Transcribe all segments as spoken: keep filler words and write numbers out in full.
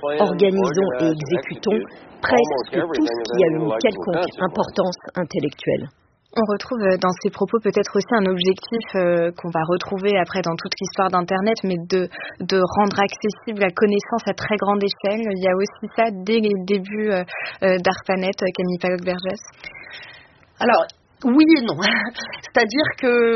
organisons et exécutons presque tout ce qui a une quelconque importance intellectuelle. On retrouve dans ces propos peut-être aussi un objectif euh, qu'on va retrouver après dans toute l'histoire d'Internet, mais de, de rendre accessible la connaissance à très grande échelle. Il y a aussi ça dès les débuts euh, euh, d'ARPANET, Camille Palloque-Vergès. Alors, oui et non. C'est-à-dire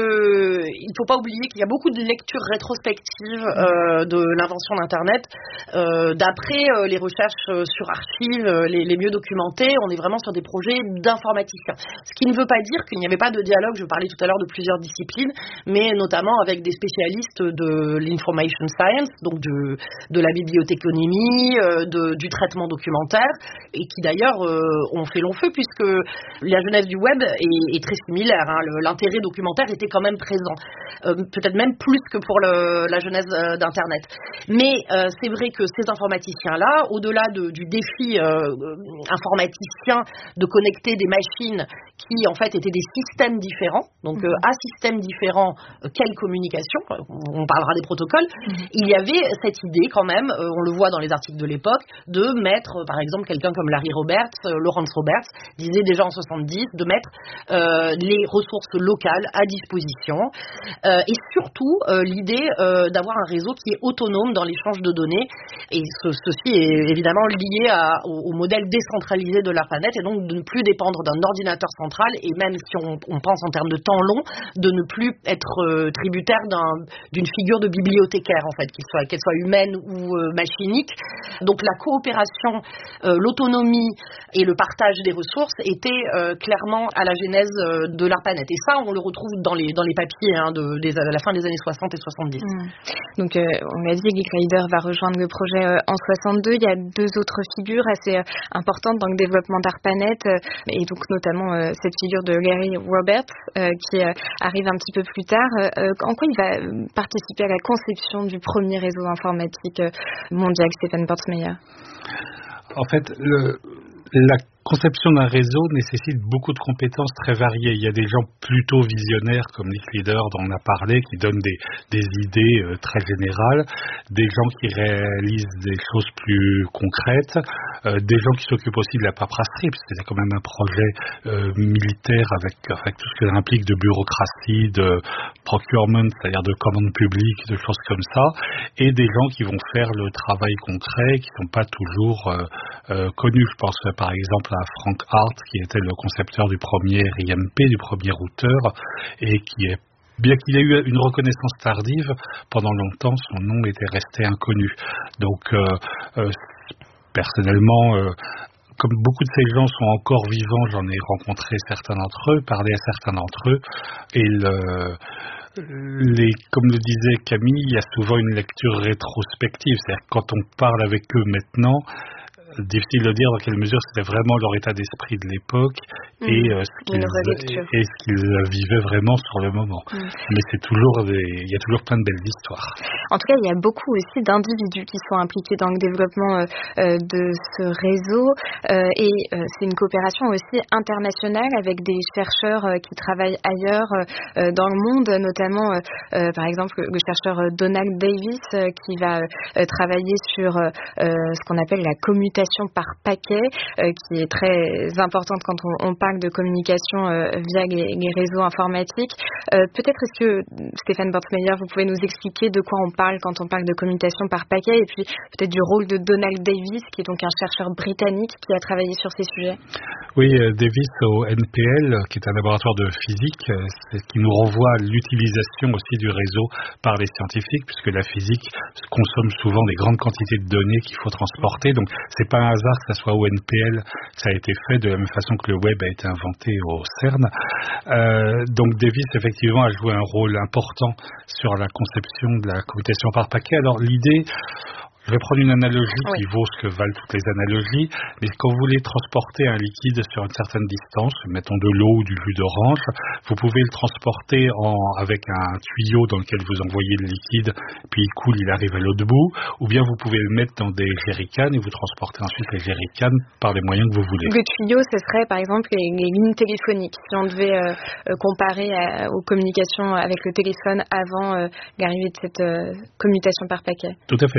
que il faut pas oublier qu'il y a beaucoup de lectures rétrospectives euh, de l'invention d'Internet. Euh, d'après euh, les recherches euh, sur archives, euh, les, les mieux documentées, on est vraiment sur des projets d'informaticiens. Ce qui ne veut pas dire qu'il n'y avait pas de dialogue. Je parlais tout à l'heure de plusieurs disciplines, mais notamment avec des spécialistes de l'information science, donc de, de la bibliothéconomie, euh, de, du traitement documentaire, et qui d'ailleurs euh, ont fait long feu puisque la genèse du web est est très similaire. Hein. Le, l'intérêt documentaire était quand même présent, euh, peut-être même plus que pour le, la genèse euh, d'Internet. Mais euh, c'est vrai que ces informaticiens-là, au-delà de, du défi euh, informaticien de connecter des machines qui en fait étaient des systèmes différents, donc euh, à systèmes différents, euh, quelle communication, on parlera des protocoles, mmh. il y avait cette idée quand même, euh, on le voit dans les articles de l'époque, de mettre euh, par exemple quelqu'un comme Larry Roberts, euh, Lawrence Roberts, disait déjà en soixante-dix, de mettre euh, les ressources locales à disposition, euh, et surtout euh, l'idée euh, d'avoir un réseau qui est autonome dans l'échange de données, et ce, ceci est évidemment lié à, au, au modèle décentralisé de l'ARPANET, et donc de ne plus dépendre d'un ordinateur central, et même si on, on pense en termes de temps long, de ne plus être euh, tributaire d'un, d'une figure de bibliothécaire, en fait, qu'il soit, qu'elle soit humaine ou euh, machinique. Donc la coopération, euh, l'autonomie et le partage des ressources étaient euh, clairement à la genèse euh, de l'ARPANET. Et ça, on le retrouve dans les, dans les papiers hein, de, des, à la fin des années soixante et soixante-dix. Mmh. Donc euh, on l'a dit, Guy Ryder va rejoindre le projet euh, en soixante-deux. Il y a deux autres figures assez euh, importantes dans le développement d'ARPANET, euh, et donc notamment euh, cette figure de Larry Roberts euh, qui euh, arrive un petit peu plus tard. Euh, en quoi il va participer à la conception du premier réseau informatique euh, mondial, Stephen Portsmeyer? En fait, le, la conception d'un réseau nécessite beaucoup de compétences très variées. Il y a des gens plutôt visionnaires comme Nick Leader dont on a parlé, qui donnent des, des idées euh, très générales, des gens qui réalisent des choses plus concrètes, euh, des gens qui s'occupent aussi de la paperasserie, parce que c'est quand même un projet euh, militaire avec, avec tout ce que ça implique de bureaucratie, de procurement, c'est-à-dire de commandes publiques, de choses comme ça, et des gens qui vont faire le travail concret, qui ne sont pas toujours euh, euh, connus. Je pense euh, par exemple à Frank Hart, qui était le concepteur du premier I M P, du premier routeur, et qui est, bien qu'il ait eu une reconnaissance tardive, pendant longtemps son nom était resté inconnu. Donc euh, euh, personnellement, euh, comme beaucoup de ces gens sont encore vivants, j'en ai rencontré certains d'entre eux, parlé à certains d'entre eux, et le Les, comme le disait Camille, il y a souvent une lecture rétrospective, c'est-à-dire que quand on parle avec eux maintenant, difficile de dire dans quelle mesure c'était vraiment leur état d'esprit de l'époque mmh. et, euh, ce qu'ils, et, et ce qu'ils vivaient vraiment sur le moment. Mmh. Mais c'est toujours des, il y a toujours plein de belles histoires. En tout cas, il y a beaucoup aussi d'individus qui sont impliqués dans le développement euh, de ce réseau euh, et euh, c'est une coopération aussi internationale avec des chercheurs euh, qui travaillent ailleurs euh, dans le monde, notamment euh, par exemple le chercheur Donald Davis euh, qui va euh, travailler sur euh, ce qu'on appelle la commutation par paquet, euh, qui est très importante quand on, on parle de communication euh, via les, les réseaux informatiques. Euh, peut-être est-ce que, Stephen Portsmeyer, vous pouvez nous expliquer de quoi on parle quand on parle de communication par paquet, et puis peut-être du rôle de Donald Davis, qui est donc un chercheur britannique qui a travaillé sur ces sujets. Oui, euh, Davis au N P L, qui est un laboratoire de physique, euh, c'est, qui nous renvoie à l'utilisation aussi du réseau par les scientifiques, puisque la physique consomme souvent des grandes quantités de données qu'il faut transporter, donc c'est pas un hasard que ça soit au N P L que ça a été fait, de la même façon que le web a été inventé au CERN. Euh, donc Davis effectivement a joué un rôle important sur la conception de la commutation par paquet. Alors l'idée, je vais prendre une analogie oui. qui vaut ce que valent toutes les analogies, mais quand vous voulez transporter un liquide sur une certaine distance, mettons de l'eau ou du jus d'orange, vous pouvez le transporter en, avec un tuyau dans lequel vous envoyez le liquide, puis il coule, il arrive à l'autre bout, ou bien vous pouvez le mettre dans des jerrycans et vous transportez ensuite les jerrycans par les moyens que vous voulez. Le tuyau, ce serait par exemple les, les lignes téléphoniques, si on devait euh, comparer à, aux communications avec le téléphone avant euh, l'arrivée de cette euh, commutation par paquet. Tout à fait, traditionnellement.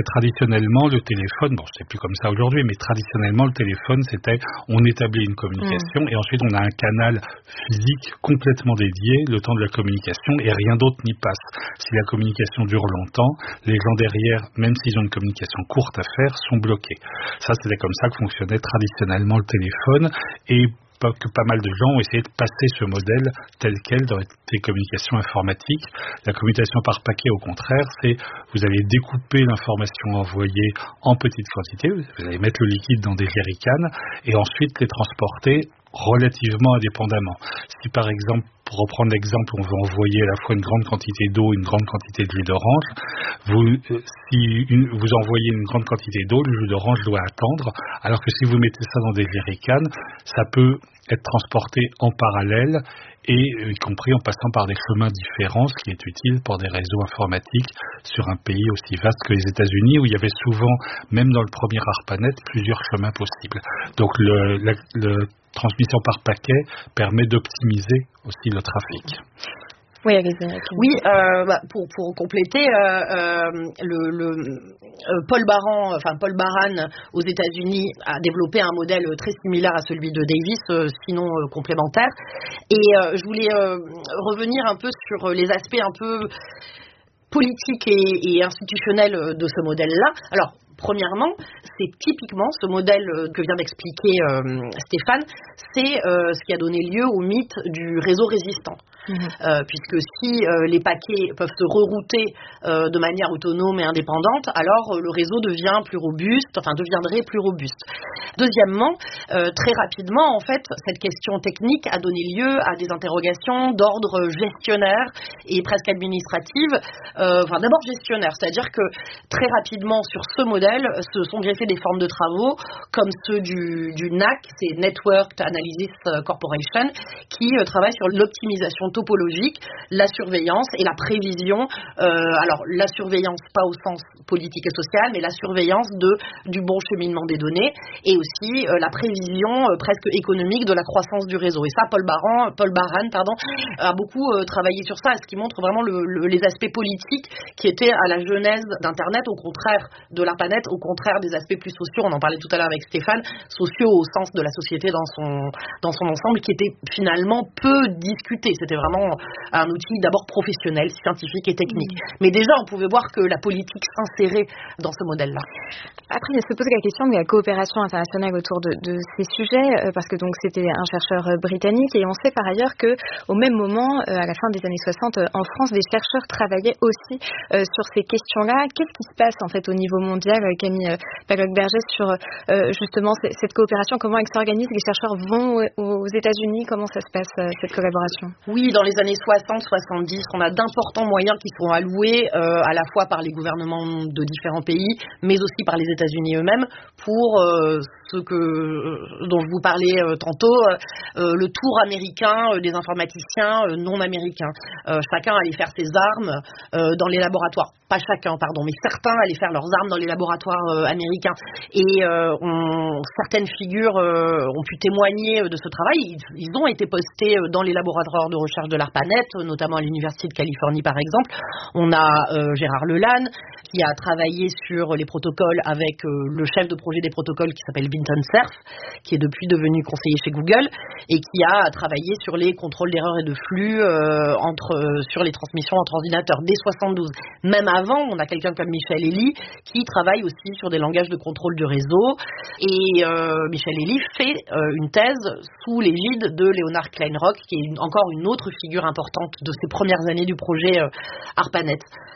traditionnellement, le téléphone, bon, c'est plus comme ça aujourd'hui, mais traditionnellement, le téléphone, c'était, on établit une communication mmh. et ensuite on a un canal physique complètement dédié, le temps de la communication, et rien d'autre n'y passe. Si la communication dure longtemps, les gens derrière, même s'ils ont une communication courte à faire, sont bloqués. Ça, c'était comme ça que fonctionnait traditionnellement le téléphone, et que pas mal de gens ont essayé de passer ce modèle tel quel dans les communications informatiques. La communication par paquet, au contraire, c'est vous allez découper l'information envoyée en petites quantités, vous allez mettre le liquide dans des jerrycans et ensuite les transporter relativement indépendamment. Si par exemple, pour reprendre l'exemple, on veut envoyer à la fois une grande quantité d'eau et une grande quantité de jus d'orange, vous, si une, vous envoyez une grande quantité d'eau, le jus d'orange doit attendre, alors que si vous mettez ça dans des jerrycans, ça peut être transporté en parallèle et y compris en passant par des chemins différents, ce qui est utile pour des réseaux informatiques sur un pays aussi vaste que les États-Unis, où il y avait souvent, même dans le premier ARPANET, plusieurs chemins possibles. Donc le, la le transmission par paquet permet d'optimiser aussi le trafic. Oui, oui euh, bah, pour, pour compléter, euh, euh, le, le euh, Paul Baran, enfin Paul Baran aux États-Unis a développé un modèle très similaire à celui de Davis, euh, sinon euh, complémentaire. Et euh, je voulais euh, revenir un peu sur les aspects un peu politiques et, et institutionnels de ce modèle-là. Alors, premièrement, c'est typiquement ce modèle que vient d'expliquer euh, Stéphane, c'est euh, ce qui a donné lieu au mythe du réseau résistant. Mmh. Euh, puisque si euh, les paquets peuvent se rerouter euh, de manière autonome et indépendante, alors euh, le réseau devient plus robuste, enfin deviendrait plus robuste. Deuxièmement, euh, très rapidement, en fait, cette question technique a donné lieu à des interrogations d'ordre gestionnaire et presque administrative. Euh, enfin, d'abord gestionnaire, c'est-à-dire que très rapidement sur ce modèle se sont greffés des formes de travaux comme ceux du, du N A C, c'est Networked Analysis Corporation, qui euh, travaille sur l'optimisation topologique, la surveillance et la prévision. Euh, alors, la surveillance, pas au sens politique et social, mais la surveillance de, du bon cheminement des données et aussi euh, la prévision euh, presque économique de la croissance du réseau. Et ça, Paul Baran, Paul Baran pardon, a beaucoup euh, travaillé sur ça, ce qui montre vraiment le, le, les aspects politiques qui étaient à la genèse d'Internet, au contraire de l'ARPANET, au contraire des aspects plus sociaux. On en parlait tout à l'heure avec Stéphane, sociaux au sens de la société dans son, dans son ensemble, qui était finalement peu discuté. C'était vraiment un outil d'abord professionnel, scientifique et technique. Mmh. Mais déjà, on pouvait voir que la politique s'insérait dans ce modèle-là. Après, il se pose la question de la coopération internationale autour de, de ces sujets, euh, parce que donc c'était un chercheur euh, britannique, et on sait par ailleurs que au même moment, euh, à la fin des années soixante, euh, en France, des chercheurs travaillaient aussi euh, sur ces questions-là. Qu'est-ce qui se passe en fait au niveau mondial, euh, Camille euh, Paglock-Bergès, sur euh, justement c- cette coopération? Comment elle s'organise? Les chercheurs vont aux États-Unis? Comment ça se passe, euh, cette collaboration? Oui, dans les années soixante soixante-dix, on a d'importants moyens qui sont alloués euh, à la fois par les gouvernements de différents pays, mais aussi par les États-Unis eux-mêmes, pour euh, ce que, euh, dont je vous parlais euh, tantôt, euh, le tour américain euh, des informaticiens euh, non américains. Euh, chacun allait faire ses armes euh, dans les laboratoires. Pas chacun, pardon, mais certains allaient faire leurs armes dans les laboratoires euh, américains. Et euh, on, certaines figures euh, ont pu témoigner de ce travail. Ils, ils ont été postés dans les laboratoires de recherche de l'ARPANET, notamment à l'Université de Californie par exemple. On a euh, Gérard Lelanne qui a travaillé sur les protocoles avec euh, le chef de projet des protocoles qui s'appelle Vinton Cerf, qui est depuis devenu conseiller chez Google et qui a travaillé sur les contrôles d'erreurs et de flux euh, entre, euh, sur les transmissions entre ordinateurs dès soixante-douze. Même avant, on a quelqu'un comme Michel Elie qui travaille aussi sur des langages de contrôle de réseau. Et euh, Michel Elie fait euh, une thèse sous l'égide de Leonard Kleinrock, qui est une, encore une autre figure importante de ces premières années du projet euh, ARPANET.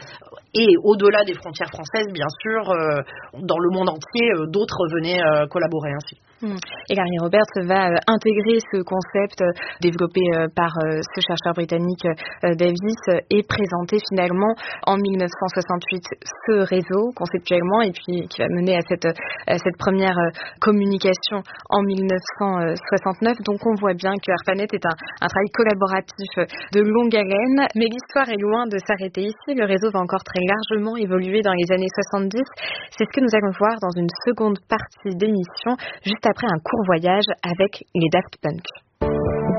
Et au-delà des frontières françaises, bien sûr, euh, dans le monde entier, euh, d'autres venaient euh, collaborer ainsi. Mmh. Et Gary Roberts va euh, intégrer ce concept euh, développé euh, par euh, ce chercheur britannique euh, Davis euh, et présenter finalement en dix-neuf cent soixante-huit ce réseau conceptuellement, et puis qui va mener à cette, à cette première euh, communication en dix-neuf cent soixante-neuf. Donc on voit bien que ARPANET est un, un travail collaboratif de longue haleine, mais l'histoire est loin de s'arrêter ici. Le réseau va encore très largement évoluer dans les années soixante-dix. C'est ce que nous allons voir dans une seconde partie d'émission, juste après un court voyage avec les Daft Punk.